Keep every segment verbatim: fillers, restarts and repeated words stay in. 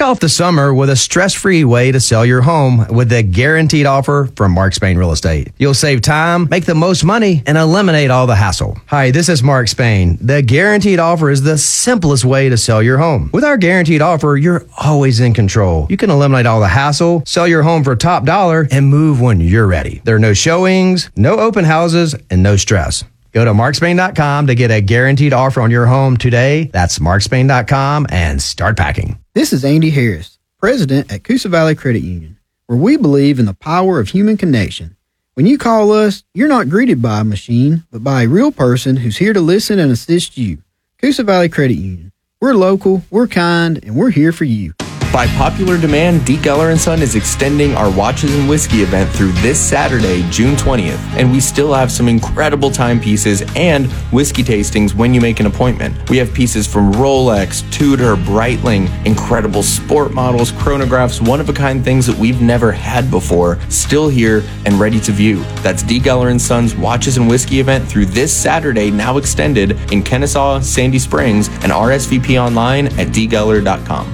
Kick off the summer with a stress-free way to sell your home with the guaranteed offer from Mark Spain Real Estate. You'll save time, make the most money, and eliminate all the hassle. Hi, this is Mark Spain. The guaranteed offer is the simplest way to sell your home. With our guaranteed offer, you're always in control. You can eliminate all the hassle, sell your home for top dollar, and move when you're ready. There are no showings, no open houses, and no stress. Go to mark spain dot com to get a guaranteed offer on your home today. That's mark spain dot com and start packing. This is Andy Harris, president at Coosa Valley Credit Union, where we believe in the power of human connection. When you call us, you're not greeted by a machine, but by a real person who's here to listen and assist you. Coosa Valley Credit Union. We're local, we're kind, and we're here for you. By popular demand, D. Geller and Son is extending our Watches and Whiskey event through this Saturday, June twentieth, and we still have some incredible timepieces and whiskey tastings when you make an appointment. We have pieces from Rolex, Tudor, Breitling, incredible sport models, chronographs, one-of-a-kind things that we've never had before, still here and ready to view. That's D. Geller and Son's Watches and Whiskey event through this Saturday, now extended in Kennesaw, Sandy Springs, and R S V P online at d geller dot com.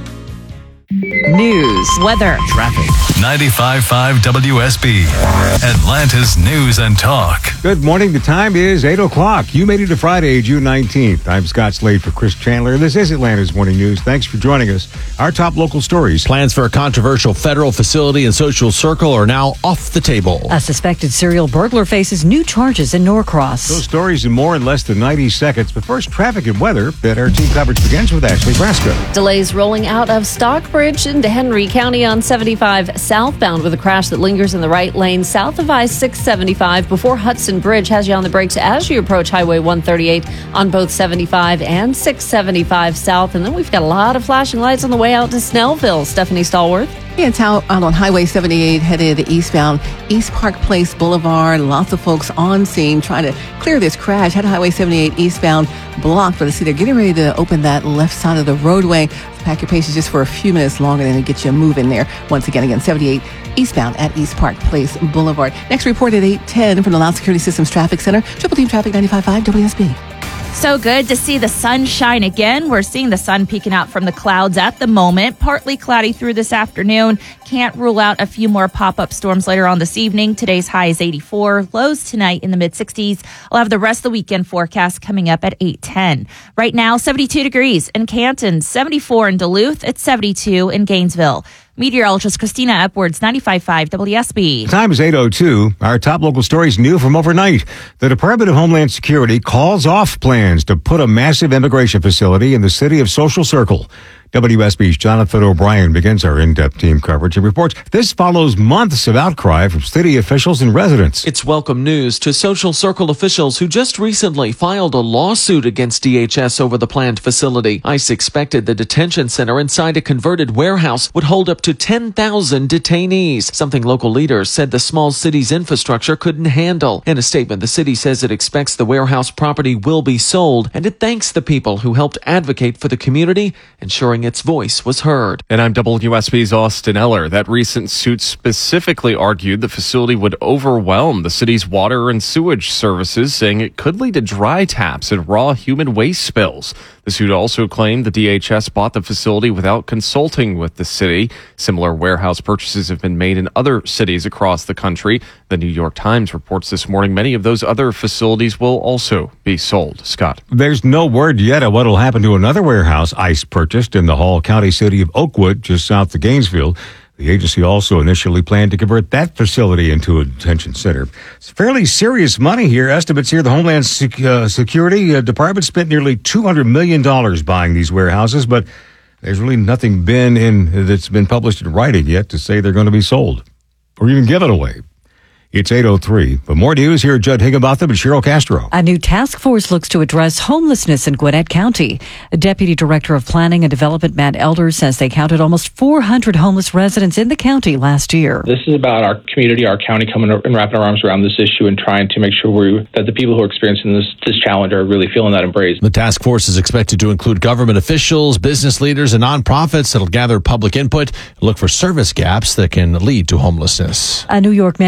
News, weather, traffic. ninety-five point five W S B, Atlanta's News and Talk. Good morning. The time is eight o'clock. You made it to Friday, June nineteenth. I'm Scott Slade for Chris Chandler. This is Atlanta's Morning News. Thanks for joining us. Our top local stories. Plans for a controversial federal facility in Social Circle are now off the table. A suspected serial burglar faces new charges in Norcross. Those stories and more in less than ninety seconds. But first, traffic and weather that our team coverage begins with Ashley Brasco. Delays rolling out of Stockbridge into Henry County on seventy-five southbound with a crash that lingers in the right lane south of I six seventy-five before Hudson Bridge has you on the brakes as you approach Highway one thirty-eight on both seventy-five and six seventy-five south. And then we've got a lot of flashing lights on the way out to Snellville. Stephanie Stallworth. Yeah, it's out, out on Highway seventy-eight headed eastbound East Park Place Boulevard. Lots of folks on scene trying to clear this crash. Had Highway seventy-eight eastbound blocked, but I see they're getting ready to open that left side of the roadway. Pack your patience just for a few minutes longer than to get you moving there. Once again, again, seventy-eight eastbound at East Park Place Boulevard. Next report at eight ten from the Loud Security Systems Traffic Center. Triple Team Traffic ninety-five point five W S B. So good to see the sun shine again. We're seeing the sun peeking out from the clouds at the moment. Partly cloudy through this afternoon. Can't rule out a few more pop-up storms later on this evening. Today's high is eighty-four. Lows tonight in the mid-sixties. I'll have the rest of the weekend forecast coming up at eight ten. Right now, seventy-two degrees in Canton, seventy-four in Duluth, it's seventy-two in Gainesville. Meteorologist Christina Upwards, ninety-five point five W S B. The time is eight oh two. Our top local stories new from overnight. The Department of Homeland Security calls off plans to put a massive immigration facility in the city of Social Circle. W S B's Jonathan O'Brien begins our in-depth team coverage and reports this follows months of outcry from city officials and residents. It's welcome news to Social Circle officials who just recently filed a lawsuit against D H S over the planned facility. ICE expected the detention center inside a converted warehouse would hold up to ten thousand detainees, something local leaders said the small city's infrastructure couldn't handle. In a statement, the city says it expects the warehouse property will be sold, and it thanks the people who helped advocate for the community, ensuring its voice was heard. And I'm W S B's Austin Eller. That recent suit specifically argued the facility would overwhelm the city's water and sewage services, saying it could lead to dry taps and raw human waste spills. The suit also claimed the D H S bought the facility without consulting with the city. Similar warehouse purchases have been made in other cities across the country. The New York Times reports this morning many of those other facilities will also be sold. Scott. There's no word yet on what will happen to another warehouse ICE purchased in the Hall County city of Oakwood, just south of Gainesville. The agency also initially planned to convert that facility into a detention center. It's fairly serious money here. Estimates here, the Homeland Sec- uh, Security uh, Department spent nearly two hundred million dollars buying these warehouses, but there's really nothing been in that's been published in writing yet to say they're going to be sold or even given away. It's eight oh three. But more news here, Judd Higginbotham and Cheryl Castro. A new task force looks to address homelessness in Gwinnett County. Deputy Director of Planning and Development Matt Elder says they counted almost four hundred homeless residents in the county last year. This is about our community, our county coming and wrapping our arms around this issue and trying to make sure we that the people who are experiencing this, this challenge are really feeling that embrace. The task force is expected to include government officials, business leaders, and nonprofits that'll gather public input and look for service gaps that can lead to homelessness. A New York man is indicted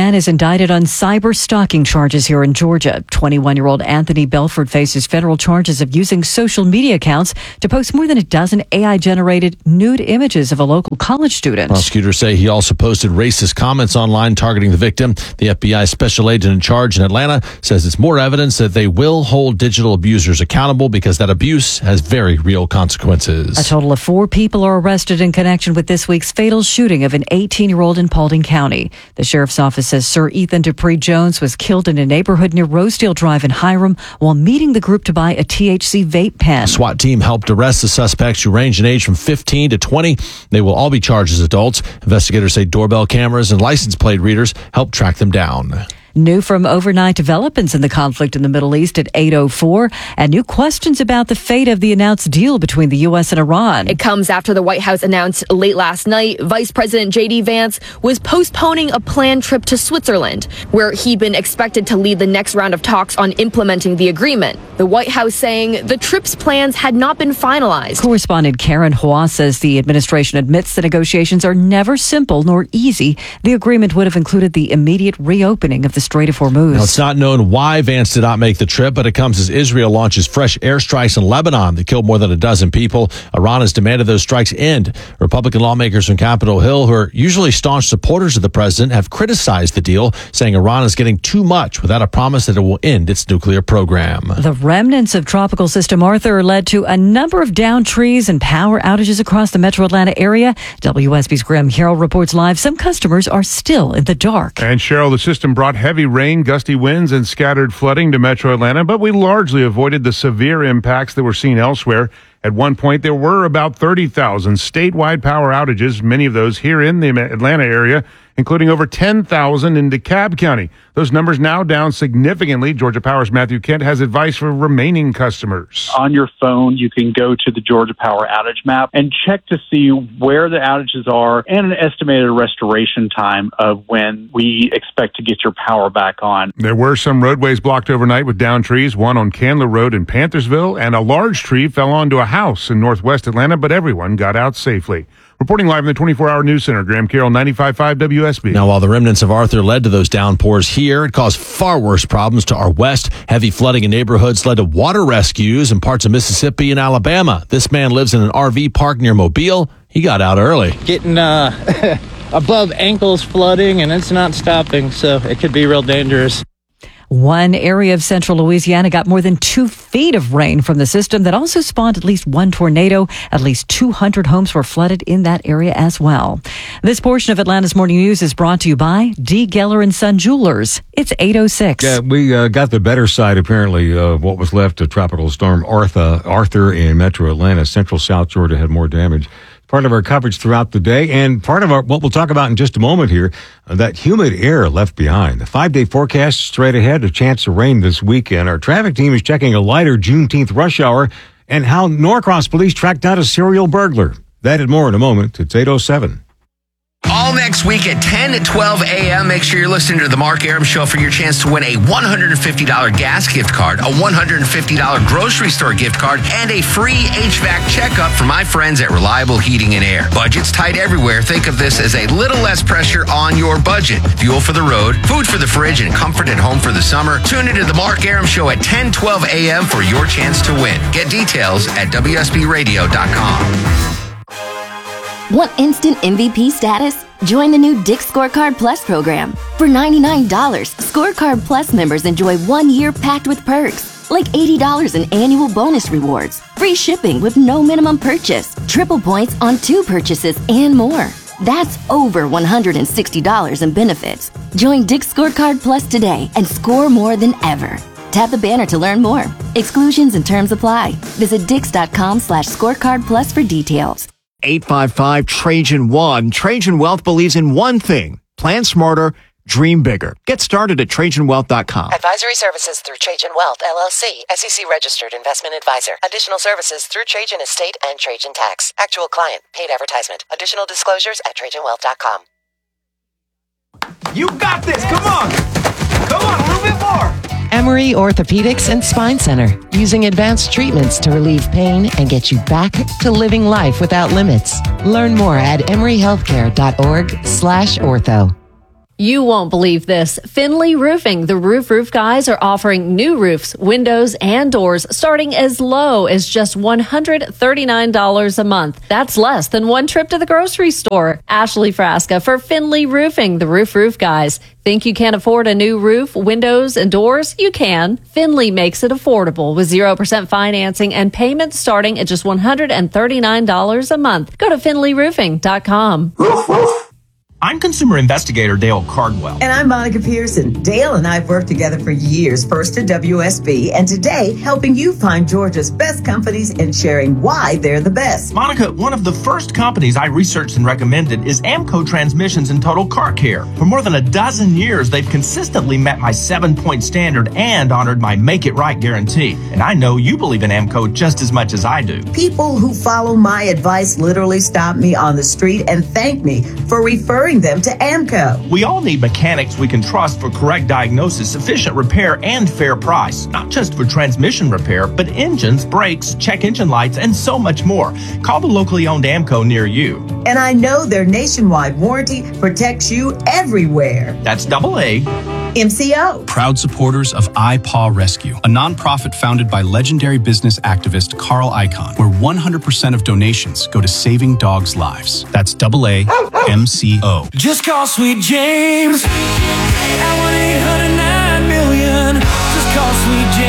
indicted on cyber stalking charges here in Georgia. twenty-one-year-old Anthony Belford faces federal charges of using social media accounts to post more than a dozen A I-generated nude images of a local college student. Prosecutors say he also posted racist comments online targeting the victim. The F B I special agent in charge in Atlanta says it's more evidence that they will hold digital abusers accountable because that abuse has very real consequences. A total of four people are arrested in connection with this week's fatal shooting of an eighteen-year-old in Paulding County. The sheriff's office says Sir Ethan Dupree Jones was killed in a neighborhood near Rosedale Drive in Hiram while meeting the group to buy a T H C vape pen. A SWAT team helped arrest the suspects who range in age from fifteen to twenty. They will all be charged as adults. Investigators say doorbell cameras and license plate readers helped track them down. New from overnight developments in the conflict in the Middle East at eight oh four, and new questions about the fate of the announced deal between the U S and Iran. It comes after the White House announced late last night Vice President J D Vance was postponing a planned trip to Switzerland, where he'd been expected to lead the next round of talks on implementing the agreement. The White House saying the trip's plans had not been finalized. Correspondent Karen Hua says the administration admits the negotiations are never simple nor easy. The agreement would have included the immediate reopening of the Strait of Hormuz. Now, it's not known why Vance did not make the trip, but it comes as Israel launches fresh airstrikes in Lebanon that killed more than a dozen people. Iran has demanded those strikes end. Republican lawmakers from Capitol Hill, who are usually staunch supporters of the president, have criticized the deal, saying Iran is getting too much without a promise that it will end its nuclear program. The remnants of Tropical System Arthur led to a number of downed trees and power outages across the metro Atlanta area. W S B's Graham Carroll reports live some customers are still in the dark. And Cheryl, the system brought heavy rain, gusty winds, and scattered flooding to metro Atlanta, but we largely avoided the severe impacts that were seen elsewhere. At one point, there were about thirty thousand statewide power outages, many of those here in the Atlanta area, including over ten thousand in DeKalb County. Those numbers now down significantly. Georgia Power's Matthew Kent has advice for remaining customers. On your phone, you can go to the Georgia Power outage map and check to see where the outages are and an estimated restoration time of when we expect to get your power back on. There were some roadways blocked overnight with downed trees, one on Candler Road in Panthersville, and a large tree fell onto a house in northwest Atlanta, but everyone got out safely. Reporting live in the twenty-four hour News Center, Graham Carroll, ninety-five point five W S B. Now, while the remnants of Arthur led to those downpours here, it caused far worse problems to our west. Heavy flooding in neighborhoods led to water rescues in parts of Mississippi and Alabama. This man lives in an R V park near Mobile. He got out early. Getting uh, above ankles flooding, and it's not stopping, so it could be real dangerous. One area of central Louisiana got more than two feet of rain from the system that also spawned at least one tornado. At least two hundred homes were flooded in that area as well. This portion of Atlanta's Morning News is brought to you by D. Geller and Son Jewelers. It's eight oh six. Yeah, we uh, got the better side, apparently, of what was left of Tropical Storm Arthur, Arthur in metro Atlanta. Central South Georgia had more damage. Part of our coverage throughout the day, and part of our, what we'll talk about in just a moment here, uh, that humid air left behind. The five-day forecast straight ahead, a chance of rain this weekend. Our traffic team is checking a lighter Juneteenth rush hour and how Norcross police tracked down a serial burglar. That and more in a moment. It's eight oh seven. All next week at ten to twelve a.m., make sure you're listening to The Mark Arum Show for your chance to win a one hundred fifty dollars gas gift card, a one hundred fifty dollars grocery store gift card, and a free H V A C checkup from my friends at Reliable Heating and Air. Budget's tight everywhere. Think of this as a little less pressure on your budget. Fuel for the road, food for the fridge, and comfort at home for the summer. Tune into The Mark Arum Show at ten twelve a.m. for your chance to win. Get details at W S B radio dot com. Want instant M V P status? Join the new Dick's Scorecard Plus program. For ninety-nine dollars, Scorecard Plus members enjoy one year packed with perks, like eighty dollars in annual bonus rewards, free shipping with no minimum purchase, triple points on two purchases, and more. That's over one hundred sixty dollars in benefits. Join Dick's Scorecard Plus today and score more than ever. Tap the banner to learn more. Exclusions and terms apply. Visit dix.com slash scorecard plus for details. eight five five Trajan one. Trajan Wealth believes in one thing: plan smarter, dream bigger. Get started at Trajan Wealth dot com. Advisory services through Trajan Wealth, L L C, S E C registered investment advisor. Additional services through Trajan Estate and Trajan Tax. Actual client, paid advertisement. Additional disclosures at Trajan Wealth dot com. You got this. Come on. Come on, a little bit more. Emory Orthopedics and Spine Center, using advanced treatments to relieve pain and get you back to living life without limits. Learn more at emory healthcare dot org slash ortho. You won't believe this. Finley Roofing, the Roof Roof guys, are offering new roofs, windows, and doors starting as low as just one hundred thirty-nine dollars a month. That's less than one trip to the grocery store. Ashley Frasca for Finley Roofing, the Roof Roof guys. Think you can't afford a new roof, windows, and doors? You can. Finley makes it affordable with zero percent financing and payments starting at just one hundred thirty-nine dollars a month. Go to finley roofing dot com. I'm consumer investigator Dale Cardwell. And I'm Monica Pearson. Dale and I have worked together for years, first at W S B, and today helping you find Georgia's best companies and sharing why they're the best. Monica, one of the first companies I researched and recommended is Amco Transmissions and Total Car Care. For more than a dozen years, they've consistently met my seven-point standard and honored my Make It Right guarantee. And I know you believe in Amco just as much as I do. People who follow my advice literally stop me on the street and thank me for referring them to Amco. We all need mechanics we can trust for correct diagnosis, efficient repair, and fair price. Not just for transmission repair, but engines, brakes, check engine lights, and so much more. Call the locally owned Amco near you. And I know their nationwide warranty protects you everywhere. That's double A. M C O. Proud supporters of iPaw Rescue, a nonprofit founded by legendary business activist Carl Icahn, where one hundred percent of donations go to saving dogs' lives. That's double A M C O. Just call Sweet James at one eight hundred nine million. Just call Sweet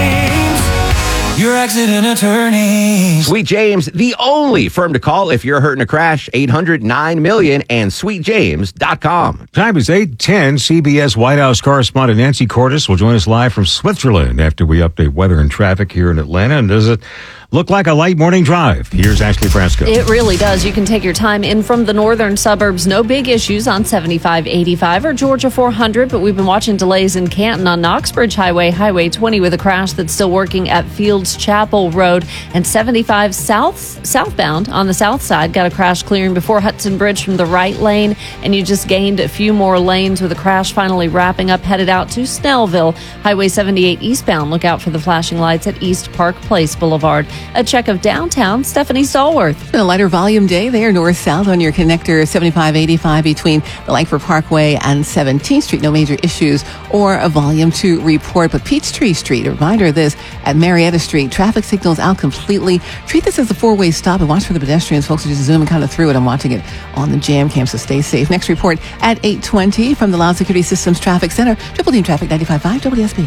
James, your accident attorney. Sweet James, the only firm to call if you're hurt in a crash. eight hundred nine million and sweet james dot com. Time is eight ten. C B S White House correspondent Nancy Cordes will join us live from Switzerland after we update weather and traffic here in Atlanta. And does it look like a light morning drive? Here's Ashley Frasco. It really does. You can take your time in from the northern suburbs. No big issues on seventy-five eighty-five or Georgia four hundred, but we've been watching delays in Canton on Knoxbridge Highway, Highway twenty with a crash that's still working at Fields Chapel Road, and seventy-five south southbound on the south side. Got a crash clearing before Hudson Bridge from the right lane, and you just gained a few more lanes with a crash finally wrapping up, headed out to Snellville. Highway seventy-eight eastbound. Look out for the flashing lights at East Park Place Boulevard. A check of downtown, Stephanie Stallworth. A lighter volume day there north-south on your connector seventy-five eighty-five between the Langford Parkway and seventeenth Street. No major issues or a volume to report. But Peachtree Street, a reminder of this at Marietta Street. Traffic signals out completely. Treat this as a four-way stop and watch for the pedestrians. Folks are just zooming kind of through it. I'm watching it on the jam cam, so stay safe. Next report at eight twenty from the Loud Security Systems Traffic Center. Triple Team Traffic ninety-five point five W S B.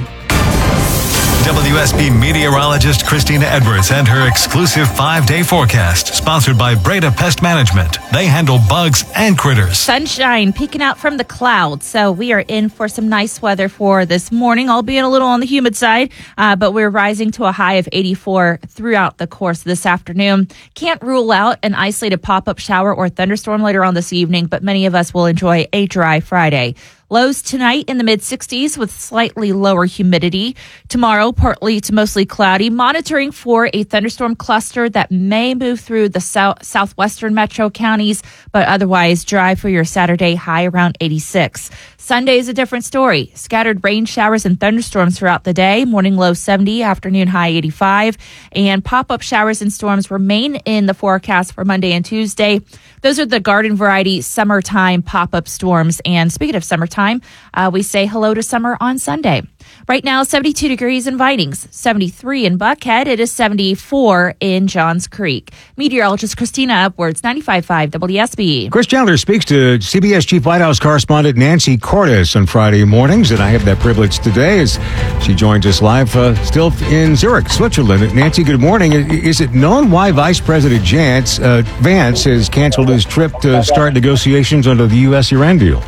W S B meteorologist Christina Edwards and her exclusive five-day forecast, sponsored by Breda Pest Management. They handle bugs and critters. Sunshine peeking out from the clouds, so we are in for some nice weather for this morning, albeit a little on the humid side, uh, but we're rising to a high of eighty-four throughout the course of this afternoon. Can't rule out an isolated pop-up shower or thunderstorm later on this evening, but many of us will enjoy a dry Friday. Lows tonight in the mid-sixties with slightly lower humidity. Tomorrow, partly to mostly cloudy, monitoring for a thunderstorm cluster that may move through the south southwestern metro counties, but otherwise dry for your Saturday, high around eighty-six. Sunday is a different story. Scattered rain showers and thunderstorms throughout the day. Morning low seventy, afternoon high eighty-five. And pop-up showers and storms remain in the forecast for Monday and Tuesday. Those are the garden variety summertime pop-up storms. And speaking of summertime, uh, we say hello to summer on Sunday. Right now, seventy-two degrees in Vinings, seventy-three in Buckhead. It is seventy-four in Johns Creek. Meteorologist Christina Edwards, ninety-five point five W S B. Chris Chandler speaks to C B S Chief White House correspondent Nancy Cordes on Friday mornings, and I have that privilege today as she joins us live uh, still in Zurich, Switzerland. Nancy, good morning. Is it known why Vice President Jance, uh, Vance has canceled his trip to start negotiations under the U S Iran deal?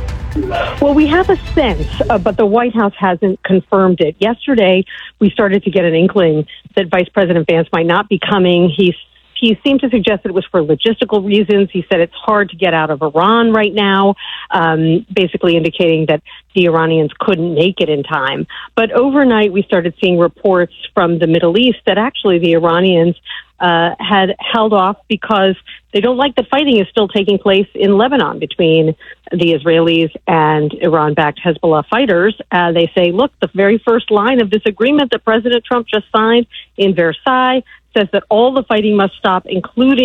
Well, we have a sense, uh, but the White House hasn't confirmed it. Yesterday, we started to get an inkling that Vice President Vance might not be coming. He he seemed to suggest that it was for logistical reasons. He said it's hard to get out of Iran right now, um, basically indicating that the Iranians couldn't make it in time. But overnight, we started seeing reports from the Middle East that actually the Iranians uh, had held off because they don't like that fighting is still taking place in Lebanon between the Israelis and Iran-backed Hezbollah fighters. Uh, they say, look, the very first line of this agreement that President Trump just signed in Versailles says that all the fighting must stop, including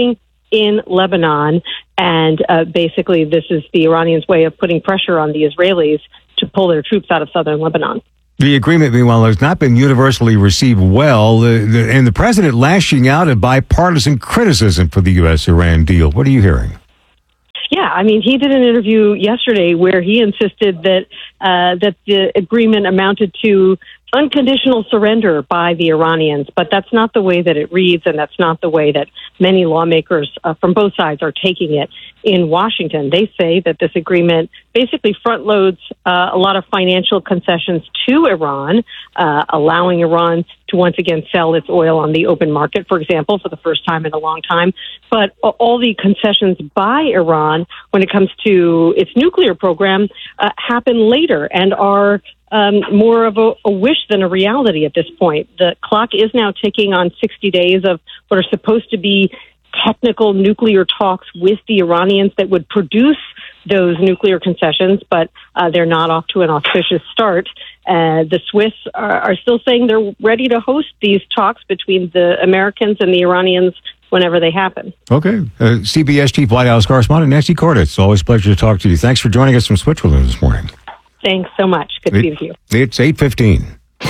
in Lebanon. And uh, basically, this is the Iranians' way of putting pressure on the Israelis to pull their troops out of southern Lebanon. The agreement, meanwhile, has not been universally received well, uh, the, and the president lashing out at bipartisan criticism for the U S Iran deal. What are you hearing? Yeah, I mean, he did an interview yesterday where he insisted that uh, that the agreement amounted to unconditional surrender by the Iranians, but that's not the way that it reads, and that's not the way that many lawmakers uh, from both sides are taking it in Washington. They say that this agreement basically front loads uh, a lot of financial concessions to Iran, uh, allowing Iran to once again sell its oil on the open market, for example, for the first time in a long time. But all the concessions by Iran when it comes to its nuclear program uh, happen later and are Um, more of a, a wish than a reality at this point. The clock is now ticking on sixty days of what are supposed to be technical nuclear talks with the Iranians that would produce those nuclear concessions, but uh, they're not off to an auspicious start. Uh, the Swiss are, are still saying they're ready to host these talks between the Americans and the Iranians whenever they happen. Okay. Uh, C B S Chief White House Correspondent Nancy Cordes. It's always a pleasure to talk to you. Thanks for joining us from Switzerland this morning. Thanks so much. Good to be with you. It's eight fifteen.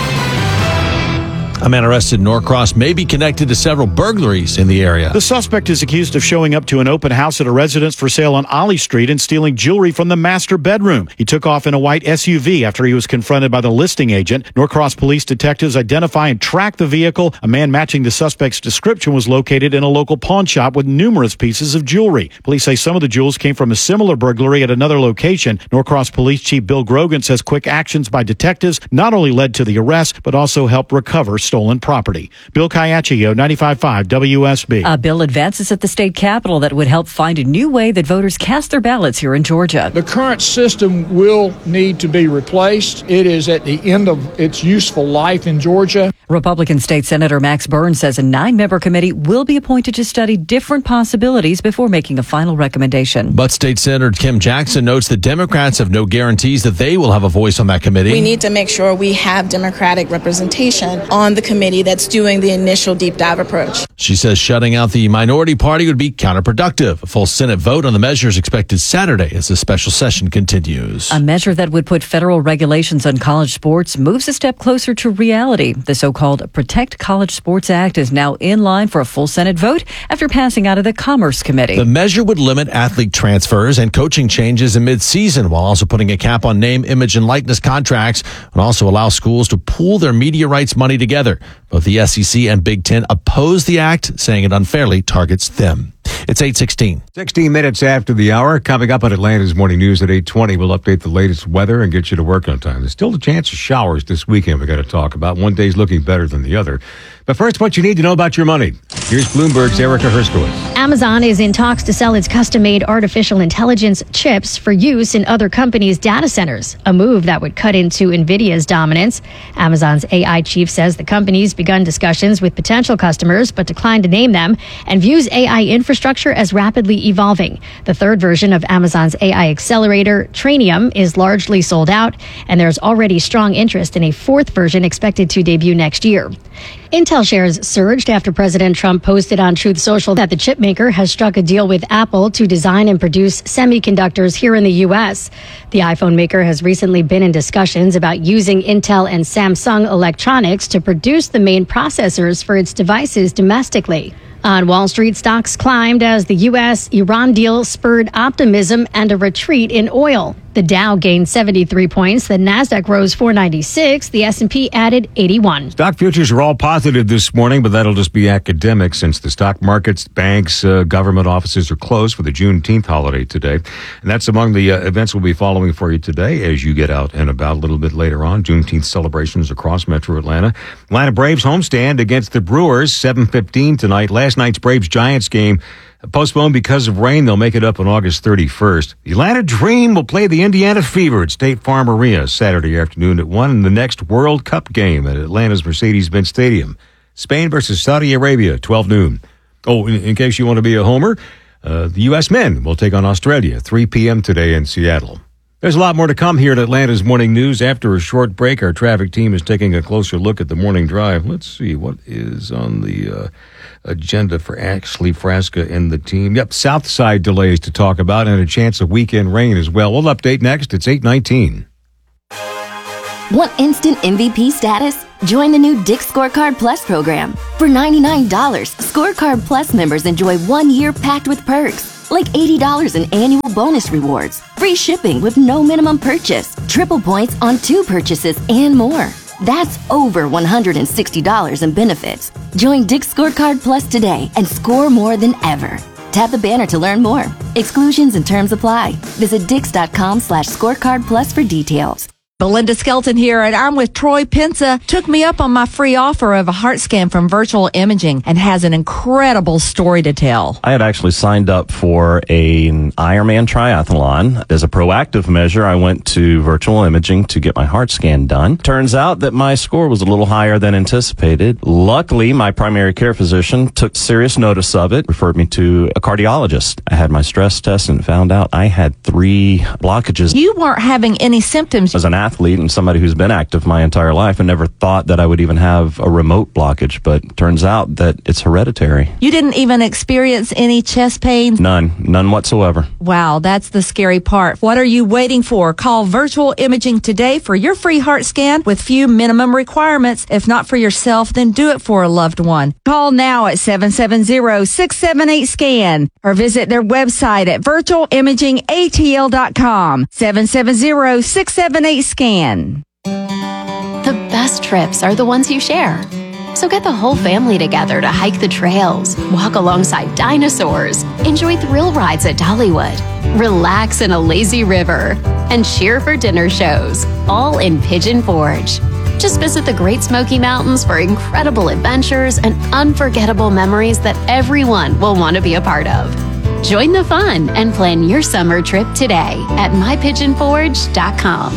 A man arrested in Norcross may be connected to several burglaries in the area. The suspect is accused of showing up to an open house at a residence for sale on Ollie Street and stealing jewelry from the master bedroom. He took off in a white S U V after he was confronted by the listing agent. Norcross police detectives identify and track the vehicle. A man matching the suspect's description was located in a local pawn shop with numerous pieces of jewelry. Police say some of the jewels came from a similar burglary at another location. Norcross Police Chief Bill Grogan says quick actions by detectives not only led to the arrest, but also helped recover stolen property. Bill Caiaccio, ninety-five point five W S B. A bill advances at the state capitol that would help find a new way that voters cast their ballots here in Georgia. The current system will need to be replaced. It is at the end of its useful life in Georgia. Republican State Senator Max Burns says a nine-member committee will be appointed to study different possibilities before making a final recommendation. But State Senator Kim Jackson notes that Democrats have no guarantees that they will have a voice on that committee. We need to make sure we have Democratic representation on the committee that's doing the initial deep dive approach. She says shutting out the minority party would be counterproductive. A full Senate vote on the measure is expected Saturday as the special session continues. A measure that would put federal regulations on college sports moves a step closer to reality. The so-called Protect College Sports Act is now in line for a full Senate vote after passing out of the Commerce Committee. The measure would limit athlete transfers and coaching changes in mid-season while also putting a cap on name, image, and likeness contracts and also allow schools to pool their media rights money together. Both the S E C and Big Ten oppose the act, saying it unfairly targets them. It's eight sixteen. sixteen minutes after the hour. Coming up on Atlanta's Morning News at eight twenty, we'll update the latest weather and get you to work on time. There's still a chance of showers this weekend we got to talk about. One day's looking better than the other. But first, what you need to know about your money. Here's Bloomberg's Erica Herskowitz. Amazon is in talks to sell its custom-made artificial intelligence chips for use in other companies' data centers, a move that would cut into NVIDIA's dominance. Amazon's A I chief says the company's begun discussions with potential customers, but declined to name them, and views A I infrastructure as rapidly evolving. The third version of Amazon's A I accelerator, Trainium, is largely sold out, and there's already strong interest in a fourth version expected to debut next year. Intel shares surged after President Trump posted on Truth Social that the chip maker has struck a deal with Apple to design and produce semiconductors here in the U S. The iPhone maker has recently been in discussions about using Intel and Samsung electronics to produce the main processors for its devices domestically. On Wall Street, stocks climbed as the U S Iran deal spurred optimism and a retreat in oil. The Dow gained seventy-three points, the Nasdaq rose four ninety-six, the S and P added eighty-one. Stock futures are all positive this morning, but that'll just be academic since the stock markets, banks, uh, government offices are closed for the Juneteenth holiday today. And that's among the uh, events we'll be following for you today as you get out and about a little bit later on. Juneteenth celebrations across Metro Atlanta. Atlanta Braves homestand against the Brewers, seven fifteen tonight. Last night's Braves-Giants game postponed because of rain. They'll make it up on August thirty-first. The Atlanta Dream will play the Indiana Fever at State Farm Arena Saturday afternoon at one in the next World Cup game at Atlanta's Mercedes-Benz Stadium. Spain versus Saudi Arabia, twelve noon. Oh, in, in case you want to be a homer, uh, the U S men will take on Australia, three p.m. today in Seattle. There's a lot more to come here at Atlanta's Morning News. After a short break, our traffic team is taking a closer look at the morning drive. Let's see what is on the uh, agenda for Ashley Frasca and the team. Yep, south side delays to talk about and a chance of weekend rain as well. We'll update next. It's eight nineteen. Want instant M V P status? Join the new Dick's Scorecard Plus program. For ninety-nine dollars, Scorecard Plus members enjoy one year packed with perks, like eighty dollars in annual bonus rewards, free shipping with no minimum purchase, triple points on two purchases, and more. That's over one hundred sixty dollars in benefits. Join Dick's Scorecard Plus today and score more than ever. Tap the banner to learn more. Exclusions and terms apply. Visit dix.com slash scorecard plus for details. Belinda Skelton here, and I'm with Troy Pensa. Took me up on my free offer of a heart scan from Virtual Imaging and has an incredible story to tell. I had actually signed up for an Ironman triathlon. As a proactive measure, I went to Virtual Imaging to get my heart scan done. Turns out that my score was a little higher than anticipated. Luckily, my primary care physician took serious notice of it, referred me to a cardiologist. I had my stress test and found out I had three blockages. You weren't having any symptoms. As an athlete, athlete and somebody who's been active my entire life, I never thought that I would even have a remote blockage, but turns out that it's hereditary. You didn't even experience any chest pains? None. None whatsoever. Wow, that's the scary part. What are you waiting for? Call Virtual Imaging today for your free heart scan with few minimum requirements. If not for yourself, then do it for a loved one. Call now at seven seven zero, six seven eight, SCAN or visit their website at virtual imaging a t l dot com. seven seven zero, six seven eight, SCAN. The best trips are the ones you share. So get the whole family together to hike the trails, walk alongside dinosaurs, enjoy thrill rides at Dollywood, relax in a lazy river, and cheer for dinner shows, all in Pigeon Forge. Just visit the Great Smoky Mountains for incredible adventures and unforgettable memories that everyone will want to be a part of. Join the fun and plan your summer trip today at my pigeon forge dot com.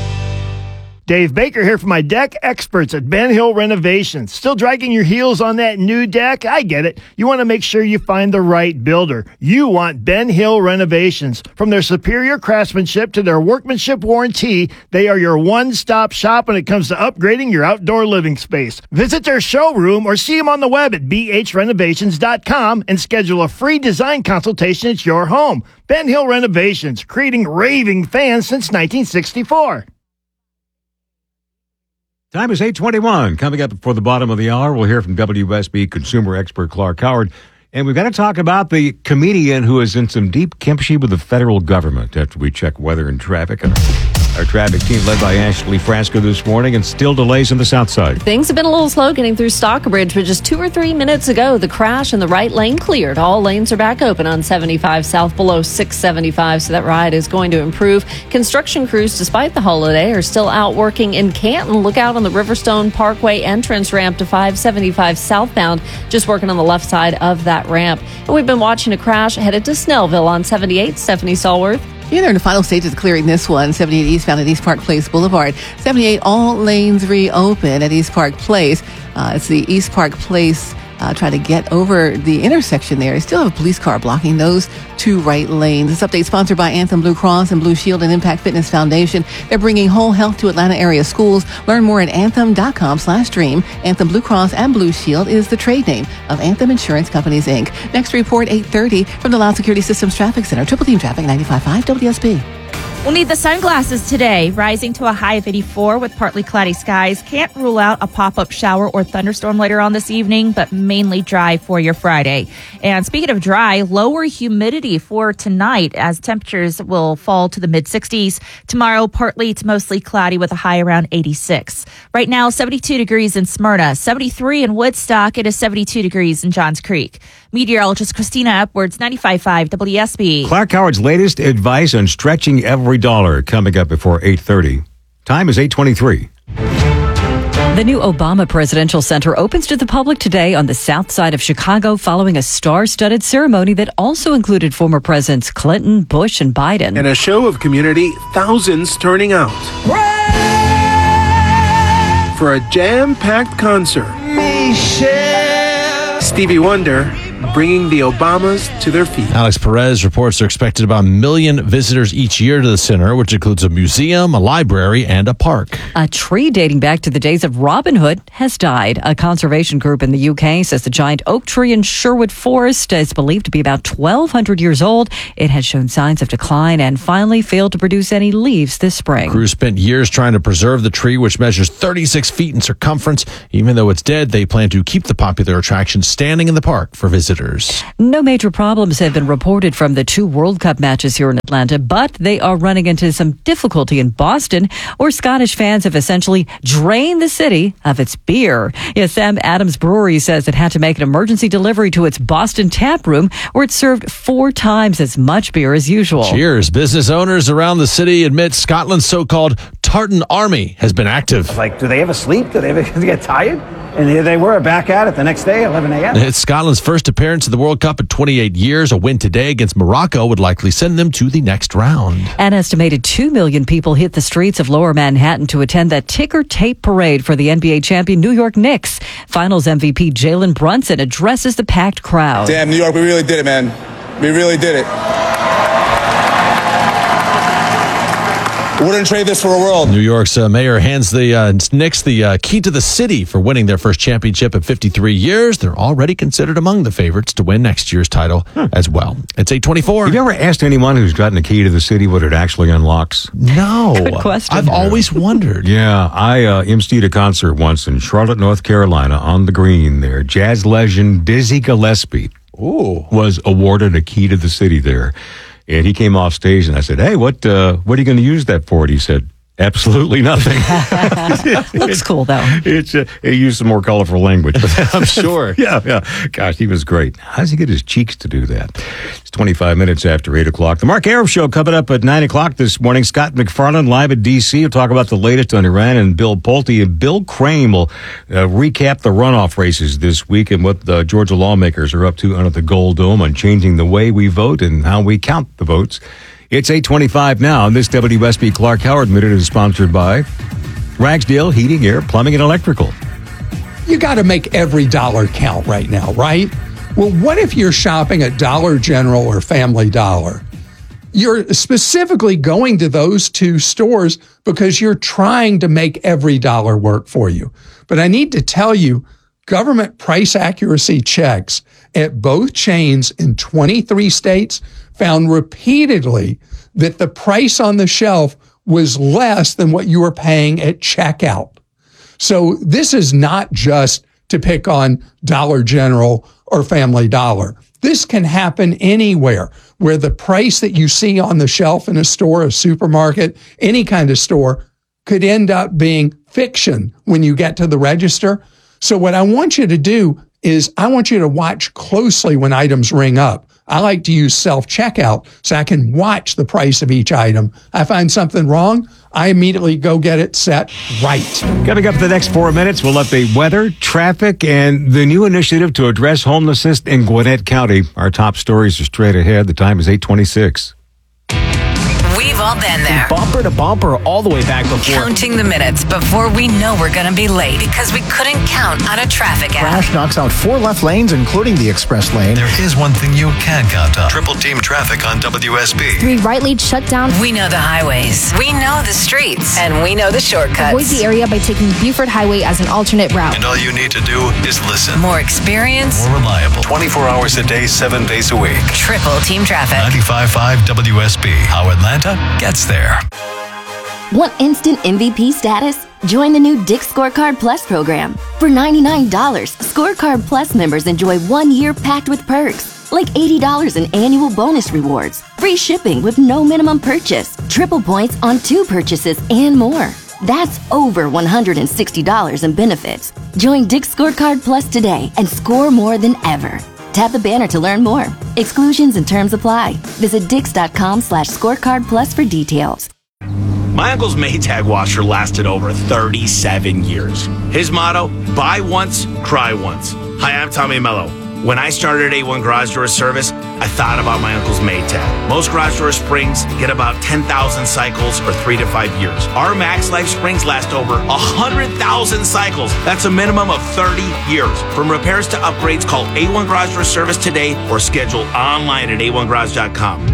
Dave Baker here for my deck experts at Ben Hill Renovations. Still dragging your heels on that new deck? I get it. You want to make sure you find the right builder. You want Ben Hill Renovations. From their superior craftsmanship to their workmanship warranty, they are your one-stop shop when it comes to upgrading your outdoor living space. Visit their showroom or see them on the web at b h renovations dot com and schedule a free design consultation at your home. Ben Hill Renovations, creating raving fans since nineteen sixty-four. Time is eight twenty-one. Coming up before the bottom of the hour, we'll hear from W S B consumer expert Clark Howard. And we've got to talk about the comedian who is in some deep kimchi with the federal government after we check weather and traffic. And our traffic team led by Ashley Frasca this morning, and still delays on the south side. Things have been a little slow getting through Stockbridge, but just two or three minutes ago, the crash in the right lane cleared. All lanes are back open on seventy-five south below six seventy-five, so that ride is going to improve. Construction crews, despite the holiday, are still out working in Canton. Look out on the Riverstone Parkway entrance ramp to five seventy-five southbound, just working on the left side of that ramp. And we've been watching a crash headed to Snellville on seventy-eight. Stephanie Stallworth. Yeah, they're in the final stages of clearing this one. seventy-eight eastbound at East Park Place Boulevard. seventy-eight, all lanes reopen at East Park Place. Uh, it's the East Park Place. Uh, try to get over the intersection there. They still have a police car blocking those two right lanes. This update sponsored by Anthem Blue Cross and Blue Shield and Impact Fitness Foundation. They're bringing whole health to Atlanta area schools. Learn more at anthem.com slash dream. Anthem Blue Cross and Blue Shield is the trade name of Anthem Insurance Companies, Incorporated. Next report, eight thirty from the Loud Security Systems Traffic Center. Triple Team Traffic, ninety-five point five W S B. We'll need the sunglasses today, rising to a high of eighty-four with partly cloudy skies. Can't rule out a pop-up shower or thunderstorm later on this evening, but mainly dry for your Friday. And speaking of dry, lower humidity for tonight as temperatures will fall to the mid sixties. Tomorrow, partly to mostly cloudy with a high around eighty-six. Right now, seventy-two degrees in Smyrna, seventy-three in Woodstock. It is seventy-two degrees in Johns Creek. Meteorologist Christina Upwards, ninety-five point five W S B. Clark Howard's latest advice on stretching every dollar coming up before eight thirty. Time is eight twenty-three. The new Obama Presidential Center opens to the public today on the south side of Chicago following a star-studded ceremony that also included former Presidents Clinton, Bush, and Biden. And a show of community, thousands turning out for a jam-packed concert. Michelle. Stevie Wonder, bringing the Obamas to their feet. Alex Perez reports there are expected about a million visitors each year to the center, which includes a museum, a library, and a park. A tree dating back to the days of Robin Hood has died. A conservation group in the U K says the giant oak tree in Sherwood Forest is believed to be about twelve hundred years old. It has shown signs of decline and finally failed to produce any leaves this spring. Crews spent years trying to preserve the tree, which measures thirty-six feet in circumference. Even though it's dead, they plan to keep the popular attraction standing in the park for visitors. No major problems have been reported from the two World Cup matches here in Atlanta, but they are running into some difficulty in Boston, where Scottish fans have essentially drained the city of its beer. Yes, Sam Adams Brewery says it had to make an emergency delivery to its Boston tap room, where it served four times as much beer as usual. Cheers. Business owners around the city admit Scotland's so-called tartan army has been active. Like, do they ever sleep? Do they ever get tired? And here they were back at it the next day, eleven a.m. It's Scotland's first appearance in the World Cup in twenty-eight years. A win today against Morocco would likely send them to the next round. An estimated two million people hit the streets of Lower Manhattan to attend that ticker tape parade for the N B A champion New York Knicks. Finals M V P Jalen Brunson addresses the packed crowd. Damn, New York, we really did it, man. We really did it. Wouldn't trade this for a world. New York's uh, mayor hands the uh, Knicks the uh, key to the city for winning their first championship in fifty-three years. They're already considered among the favorites to win next year's title hmm. as well. It's eight twenty-four. Have you ever asked anyone who's gotten the key to the city what it actually unlocks? No. Good question. I've always wondered. Yeah, I uh, emceed a concert once in Charlotte, North Carolina on the green there. Jazz legend Dizzy Gillespie Ooh. was awarded a key to the city there. And he came off stage, and I said, "Hey, what uh, what are you going to use that for?" And he said, "Absolutely nothing." Looks cool, though. It's uh, he used some more colorful language, but I'm sure. yeah, yeah. Gosh, he was great. How does he get his cheeks to do that? It's twenty-five minutes after eight o'clock. The Mark Arum Show coming up at nine o'clock this morning. Scott McFarland live at D C. We'll talk about the latest on Iran, and Bill Pulte and Bill Crane will uh, recap the runoff races this week and what the Georgia lawmakers are up to under the Gold Dome on changing the way we vote and how we count the votes. It's eight twenty-five now, and this W S B Clark Howard Minute is sponsored by Ragsdale Heating, Air, Plumbing, and Electrical. You got to make every dollar count right now, right? Well, what if you're shopping at Dollar General or Family Dollar? You're specifically going to those two stores because you're trying to make every dollar work for you. But I need to tell you, government price accuracy checks at both chains in twenty-three states found repeatedly that the price on the shelf was less than what you were paying at checkout. So this is not just to pick on Dollar General or Family Dollar. This can happen anywhere where the price that you see on the shelf in a store, a supermarket, any kind of store could end up being fiction when you get to the register. So what I want you to do is I want you to watch closely when items ring up. I like to use self-checkout so I can watch the price of each item. I find something wrong, I immediately go get it set right. Coming up in the next four minutes, we'll update weather, traffic, and the new initiative to address homelessness in Gwinnett County. Our top stories are straight ahead. The time is eight twenty-six. We've all been there. Bumper to bumper all the way back before. Counting the minutes before we know we're going to be late because we couldn't count on a traffic app. Crash knocks out four left lanes, including the express lane. There is one thing you can count on. Triple team traffic on W S B. Three right lanes shut down. We know the highways. We know the streets. And we know the shortcuts. Avoid the area by taking Buford Highway as an alternate route. And all you need to do is listen. More experience. More reliable. twenty-four hours a day, seven days a week. Triple team traffic. ninety-five point five W S B. How Atlanta gets there. Want instant M V P status? Join the new Dick's Scorecard Plus program. For ninety-nine dollars, Scorecard Plus members enjoy one year packed with perks, like eighty dollars in annual bonus rewards, free shipping with no minimum purchase, triple points on two purchases, and more. That's over one hundred sixty dollars in benefits. Join Dick's Scorecard Plus today and score more than ever. Tap the banner to learn more. Exclusions and terms apply. Visit dix.com slash scorecard plus for details. My uncle's Maytag washer lasted over thirty-seven years. His motto, buy once, cry once. Hi, I'm Tommy Mello. When I started at A one Garage Door Service, I thought about my uncle's Maytag. Most garage door springs get about ten thousand cycles or three to five years. Our Max Life springs last over one hundred thousand cycles. That's a minimum of thirty years. From repairs to upgrades, call A one Garage Door Service today or schedule online at A one garage dot com.